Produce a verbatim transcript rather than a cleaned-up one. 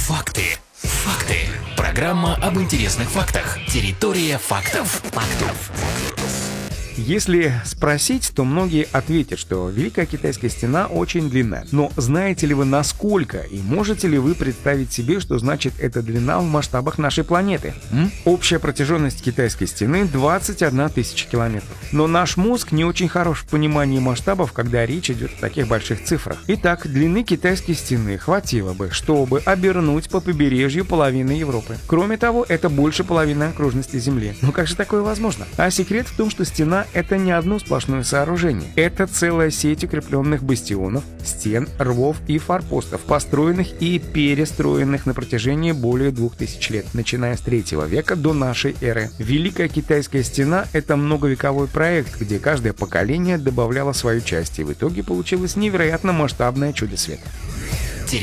Факты. Факты. Программа об интересных фактах. Территория фактов. Фактов. Если спросить, то многие ответят, что Великая Китайская стена очень длинная. Но знаете ли вы, насколько, и можете ли вы представить себе, что значит эта длина в масштабах нашей планеты? М? Общая протяженность Китайской стены двадцать одна тысяча километров. Но наш мозг не очень хорош в понимании масштабов, когда речь идет о таких больших цифрах. Итак, длины Китайской стены хватило бы, чтобы обернуть по побережью половины Европы. Кроме того, это больше половины окружности Земли. Но как же такое возможно? А секрет в том, что стена — это не одно сплошное сооружение. Это целая сеть укрепленных бастионов, стен, рвов и форпостов, построенных и перестроенных на протяжении более двух тысяч лет, начиная с третьего века до нашей эры. Великая Китайская стена — это многовековой проект, где каждое поколение добавляло свою часть, и в итоге получилось невероятно масштабное чудо света.